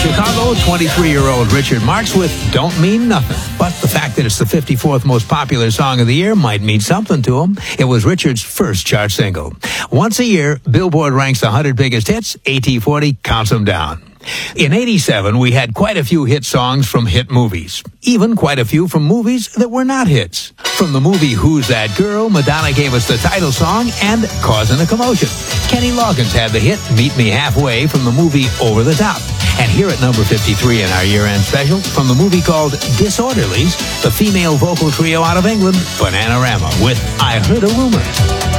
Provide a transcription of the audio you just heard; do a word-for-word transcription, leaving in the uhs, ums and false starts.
Chicago, twenty-three-year-old Richard Marx with Don't Mean Nothing. But the fact that it's the fifty-fourth most popular song of the year might mean something to him. It was Richard's first chart single. Once a year, Billboard ranks the one hundred biggest hits. A T forty counts them down. In eighty-seven, we had quite a few hit songs from hit movies. Even quite a few from movies that were not hits. From the movie Who's That Girl, Madonna gave us the title song and Causing a Commotion. Kenny Loggins had the hit Meet Me Halfway from the movie Over the Top. And here at number fifty-three in our year-end special, from the movie called Disorderlies, the female vocal trio out of England, Bananarama, with I Heard a Rumor.